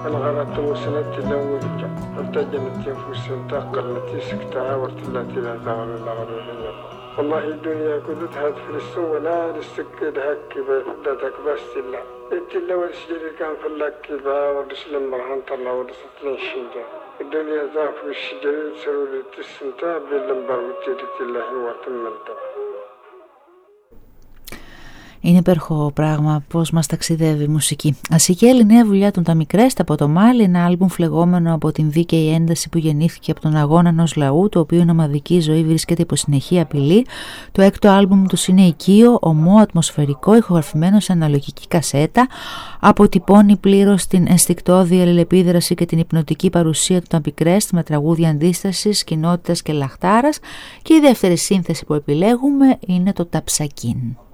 الغرات وسنة الأولك ارتجنت ينفس تقلت سكتها وارتلت لا زغل الأغرية والله الدنيا كدتها في السوء ولا للسكد هكي بفدتك بس الله انت اللي والشجر كان في اللكبة ورسل المرهن طلع ورسل الشنجة الدنيا ضعف الشجر سرور التسنتاب باللمبر وتيرت الله وتمنتها. Είναι υπέροχο πράγμα πώς μας ταξιδεύει η μουσική. Ασικέλη, νέα δουλειά των Τα Μικρέστα από το Μάλι, ένα άλμπουμ φλεγόμενο από την δίκαιη ένταση που γεννήθηκε από τον αγώνα ενός λαού, το οποίο η ομαδική ζωή βρίσκεται υπό συνεχή απειλή. Το έκτο άλμπουμ τους είναι οικείο, ομό, ατμοσφαιρικό, ηχογραφημένο σε αναλογική κασέτα. Αποτυπώνει πλήρως την ενστικτώδη αλληλεπίδραση και την υπνοτική παρουσία του Τα Μικρέστ με τραγούδια αντίστασης, κοινότητας και λαχτάρας. Και η δεύτερη σύνθεση που επιλέγουμε είναι το Ταψακίν.